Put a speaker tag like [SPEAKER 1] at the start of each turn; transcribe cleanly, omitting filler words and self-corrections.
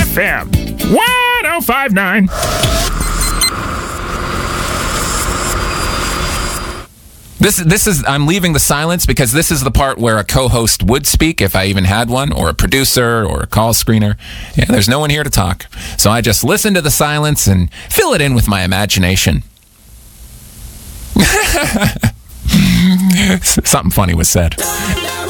[SPEAKER 1] FM 1059.
[SPEAKER 2] This is I'm leaving the silence because this is the part where a co-host would speak if I even had one, or a producer or a call screener. Yeah, there's no one here to talk. So I just listen to the silence and fill it in with my imagination. Something funny was said.